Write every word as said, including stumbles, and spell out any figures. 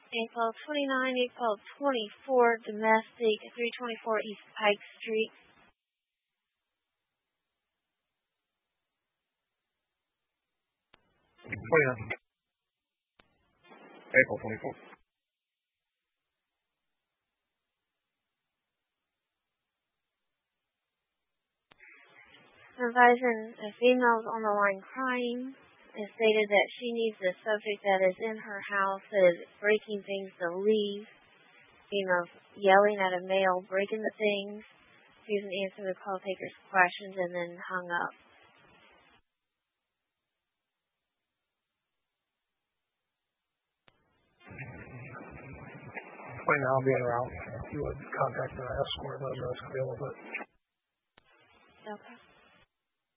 eight twelve twenty-nine, eight twelve twenty-four, domestic, three twenty-four East Pike Street. twenty-nine. April twenty-fourth. Advising a female's on the line crying. It stated that she needs the subject that is in her house that is breaking things to leave. Female's yelling at a male, breaking the things. She didn't answer the call taker's questions and then hung up. Right now, I'll be en route. You would contact the escort, let them know it's going to be a little bit.